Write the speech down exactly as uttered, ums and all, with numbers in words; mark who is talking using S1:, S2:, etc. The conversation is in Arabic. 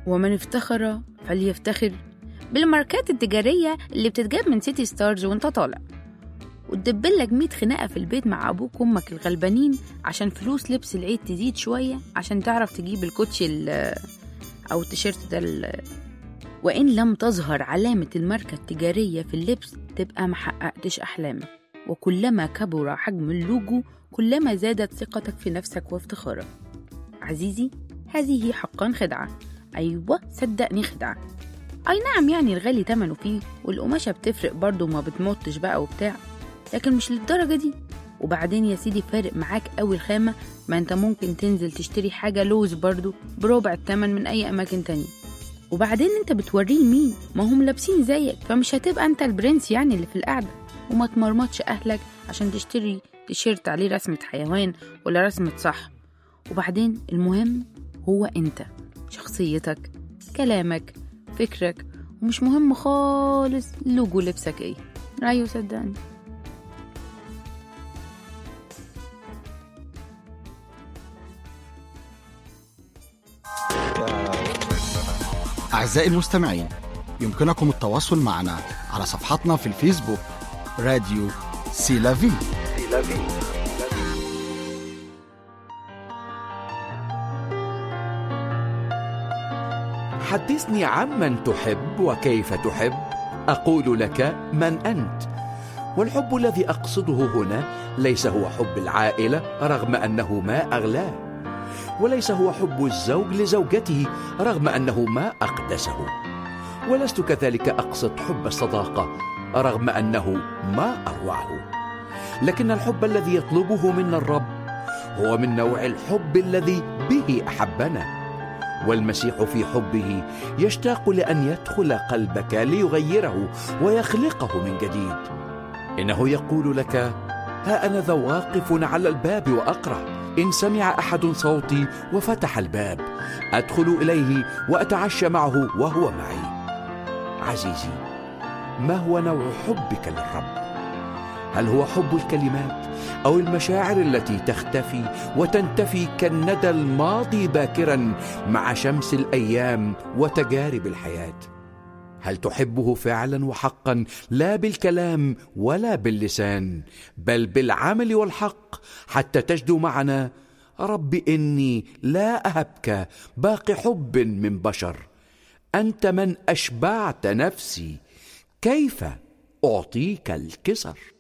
S1: ومن افتخر فليفتخر بالماركات التجارية اللي بتتجاب من سيتي ستارز وانت طالع، وتدبلك مية خناقة في البيت مع أبوك وأمك الغلبانين عشان فلوس لبس العيد تزيد شوية عشان تعرف تجيب الكوتشي أو التيشيرت ده. وإن لم تظهر علامة الماركة التجارية في اللبس تبقى محققتش أحلامك، وكلما كبر حجم اللوجو كلما زادت ثقتك في نفسك وافتخارك. عزيزي، هذه حقا خدعة. أيوة صدقني خدعة. أي نعم، يعني الغالي تمنه فيه والقماشة بتفرق برضو وما بتموتش بقى وبتاع، لكن مش للدرجة دي. وبعدين يا سيدي فارق معاك أول الخامة، ما انت ممكن تنزل تشتري حاجة لوز برضو بربع التمن من أي أماكن تانية. وبعدين انت بتوريه لمين؟ ما هم لابسين زيك، فمش هتبقى انت البرنس يعني اللي في القعدة. وما تمرمطش أهلك عشان تشتري تيشيرت عليه رسمة حيوان ولا رسمة صح. وبعدين المهم هو انت، شخصيتك، كلامك، فكرك، ومش مهم خالص لوجو لبسك ايه. رايو صدقني.
S2: أعزائي المستمعين، يمكنكم التواصل معنا على صفحتنا في الفيسبوك راديو سيلافي.
S3: حدثني عمن تحب وكيف تحب، أقول لك من أنت. والحب الذي أقصده هنا ليس هو حب العائلة رغم أنه ما أغلاه، وليس هو حب الزوج لزوجته رغم أنه ما أقدسه، ولست كذلك أقصد حب الصداقة رغم أنه ما أروعه. لكن الحب الذي يطلبه منا الرب هو من نوع الحب الذي به أحبنا، والمسيح في حبه يشتاق لأن يدخل قلبك ليغيره ويخلقه من جديد. إنه يقول لك: ها أنا ذا واقف على الباب وأقرع، إن سمع أحد صوتي وفتح الباب أدخل إليه وأتعشى معه وهو معي. عزيزي، ما هو نوع حبك للرب؟ هل هو حب الكلمات أو المشاعر التي تختفي وتنتفي كالندى الماضي باكرا مع شمس الأيام وتجارب الحياة؟ هل تحبه فعلا وحقا، لا بالكلام ولا باللسان بل بالعمل والحق، حتى تجدو معنا: رب إني لا أهبك باقي حب من بشر، أنت من أشبعت نفسي، كيف أعطيك الكسر؟